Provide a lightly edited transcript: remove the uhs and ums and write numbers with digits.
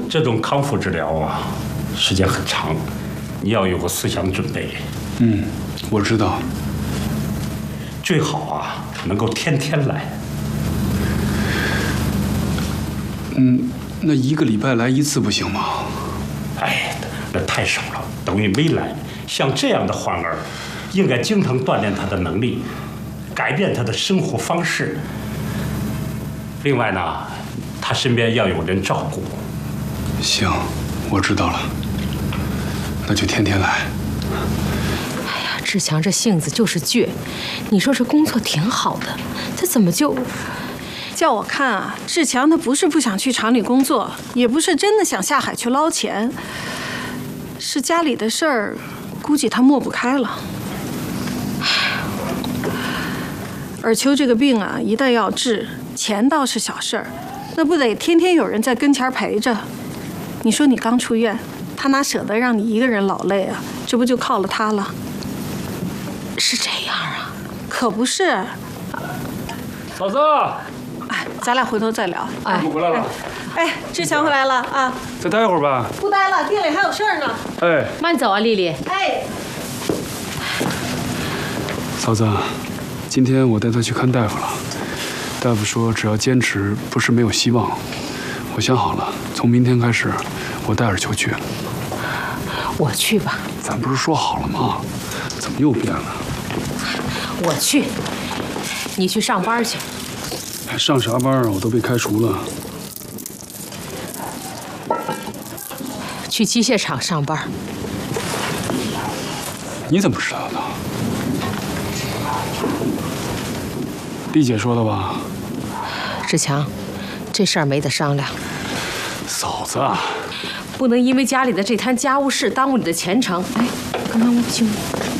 这种康复治疗啊，时间很长，你要有个思想准备。 我知道。 最好啊，能够天天来。 那1个礼拜来1次不行吗？ 哎，那太少了，等于没来。像这样的患儿，应该经常锻炼他的能力，改变他的生活方式。另外呢，他身边要有人照顾。 行，我知道了，那就天天来。 哎呀，志强这性子就是倔，你说这工作挺好的，他怎么就…… 叫我看啊，志强他不是不想去厂里工作，也不是真的想下海去捞钱，是家里的事儿，估计他抹不开了。尔秋这个病啊，一旦要治，钱倒是小事儿，那不得天天有人在跟前陪着？你说你刚出院，他哪舍得让你一个人劳累啊？这不就靠了他了？ 是这样啊？ 可不是。 嫂子， 哎，咱俩回头再聊。 哎， 我回来了。 哎，志强回来了啊！ 再待一会儿吧。 不待了，店里还有事儿呢。 哎， 慢走啊，丽丽。 哎， 嫂子，今天我带他去看大夫了。大夫说，只要坚持，不是没有希望。我想好了，从明天开始，我带尔秋去。 我去吧。 咱不是说好了吗？怎么又变了？ 我去，你去上班去。 上啥班啊？我都被开除了。 去机械厂上班。 你怎么知道的？丽姐说的吧？ 志强，这事儿没得商量。 嫂子， 不能因为家里的这摊家务事耽误你的前程。哎，刚刚我不清楚。